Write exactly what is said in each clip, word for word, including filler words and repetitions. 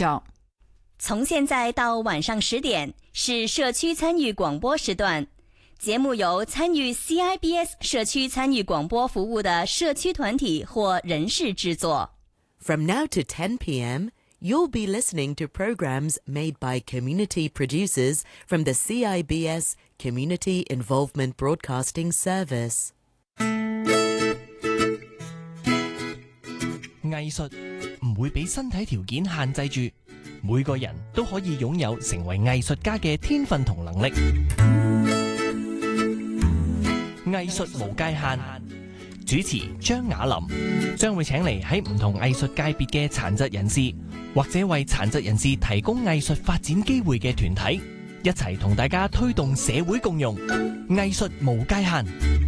作。 從現在到晚上十點是社區參與廣播時段，節目由參與 C I B S 社區參與廣播服務的社區團體或人士製作。 From now to ten p.m., you'll be listening to programs made by community producers from the C I B S Community Involvement Broadcasting Service. 藝術唔會俾身體條件限制住，每個人都可以擁有成為藝術家嘅天分同能力。藝術無界限，主持張雅琳將會請嚟喺唔同藝術界別嘅殘疾人士，或者為殘疾人士提供藝術發展機會嘅團體，一齊同大家推動社會共融。藝術無界限。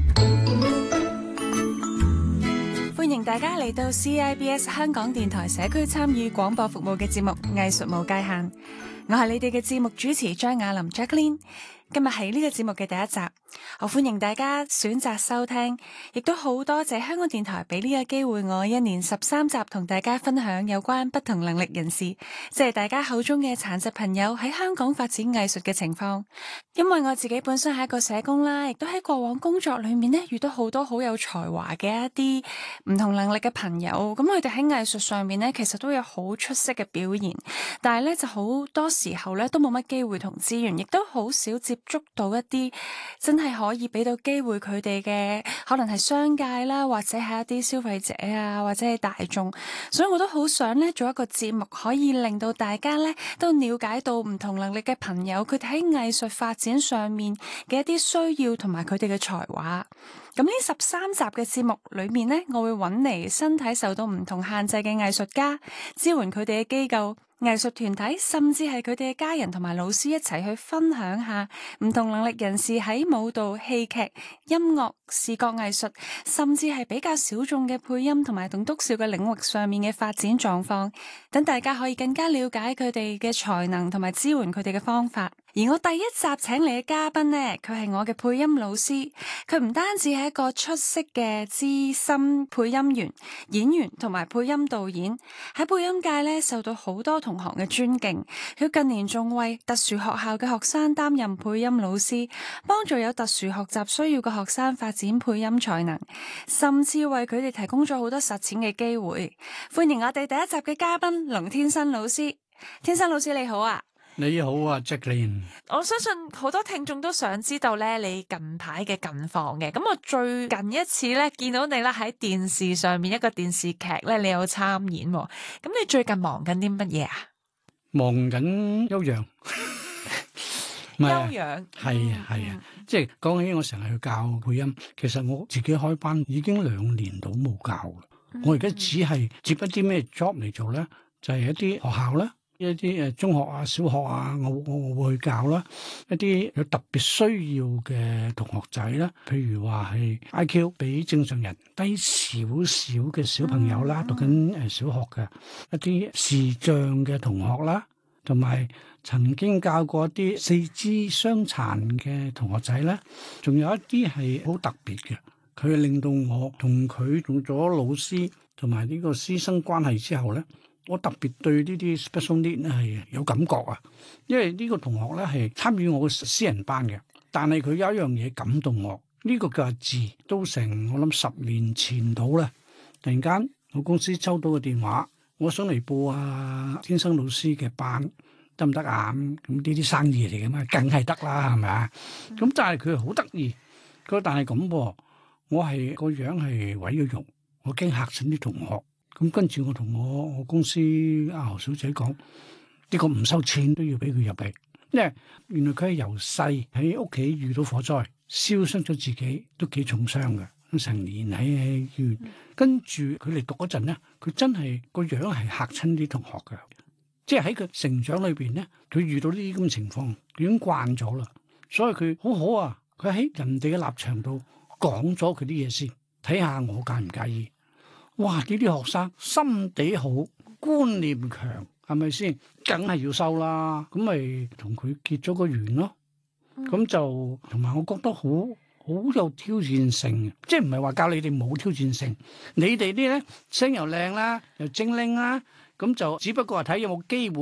歡迎大家嚟到 C I B S 香港電台社區參與廣播服務嘅節目《藝術無界限》，我係你哋嘅節目主持張雅琳 Jacqueline。今日係呢個節目嘅第一集，我歡迎大家選擇收聽，亦都好多謝香港電台俾呢個機會我一連十三集同大家分享有關不同能力人士，即係大家口中嘅殘疾朋友喺香港發展藝術嘅情況。因為我自己本身係一個社工啦，亦都喺過往工作裏面呢遇到好多好有才華嘅一啲唔同能力嘅朋友，咁佢哋喺藝術上面呢其實都有好出色嘅表現，但係呢就好多時候呢都冇乜機會同資源，亦都好少接捉到一啲真係可以俾到機會佢哋嘅，可能係商界啦，或者係一啲消費者啊，或者係大眾。所以我都好想咧做一個節目，可以令到大家咧都了解到唔同能力嘅朋友，佢哋喺藝術發展上面嘅一啲需要同埋佢哋嘅才華。咁呢十三集嘅節目裏面呢，我會揾嚟身體受到唔同限制嘅藝術家，支援佢哋嘅機構、藝術團體，甚至係佢哋嘅家人同埋老師一齊去分享下唔同能力人士喺舞蹈、戲劇、音樂、視覺藝術，甚至係比較小眾嘅配音同埋棟篤笑嘅領域上面嘅發展狀況，等大家可以更加了解佢哋嘅才能同埋支援佢哋嘅方法。而我第一集請嚟嘅嘉賓呢，佢係我嘅配音老師，佢唔單止係一個出色嘅資深配音員、演員同埋配音導演，喺配音界呢受到好多同行嘅尊敬。佢近年仲為特殊學校嘅學生擔任配音老師，幫助有特殊學習需要嘅學生發展配音才能，甚至為佢哋提供咗好多實踐嘅機會。歡迎我哋第一集嘅嘉賓龍天生老師。天生老師你好啊！ 你好啊 Jacqueline。 我相信好多聽眾都想知道咧你近排嘅近況嘅。咁我最近一次咧見到你啦喺電視上面一個電視劇咧，你有參演。咁你最近忙緊啲乜嘢啊？ 忙緊休養。 休養係啊係啊，即係講起我成日去教配音，其實我自己開班已經兩年到冇教啦。嗯、我而家只係接一啲咩 job 嚟做咧，就係、是、一啲學校啦。一啲誒中學啊、小學啊，我我我會去教啦。一啲有特別需要嘅同學仔啦，譬如話係 I Q 比正常人低少少嘅小朋友啦，嗯、讀緊誒小學嘅一啲視障嘅同學啦，同埋曾經教過一啲四肢傷殘嘅同學仔啦，仲有一啲係好特別嘅，佢令到我同佢做咗老師同埋呢個師生關係之後咧。我特別對呢啲 special need 咧係有感覺啊，因為呢個同學咧係參與我嘅私人班嘅，但係佢有一樣嘢感動我，呢、這個叫阿志，都成我諗十年前到啦，突然間我公司抽到個電話，我想嚟報啊天生老師嘅班得唔得啊？咁呢啲生意嚟嘅嘛，梗係得啦，係咪啊？咁、嗯、但係佢好得意，佢但係咁噃，我係個樣係毀咗容，我驚嚇親啲同學。咁跟住我同我我公司阿何小姐講，呢、這個唔收錢都要俾佢入嚟，因為原來佢係由細喺屋企遇到火災，燒傷咗自己，都幾重傷嘅，咁成年喺醫院。嗯、跟住佢嚟讀嗰陣咧，佢真係個樣係嚇親啲同學嘅，即係喺佢成長裏邊咧，佢遇到呢啲咁嘅情況，佢已經慣咗啦，所以佢好好啊，佢喺人哋嘅立場度講咗佢啲嘢先，睇下我介唔介意。哇！呢啲學生心地好，觀念強，係咪先？梗係要收啦。咁咪同佢結咗個緣咯。咁、嗯、就同埋，我覺得好好有挑戰性，即係唔係話教你哋冇挑戰性。你哋啲咧聲又靚啦，又精靈啦，咁就只不過係睇有冇機會。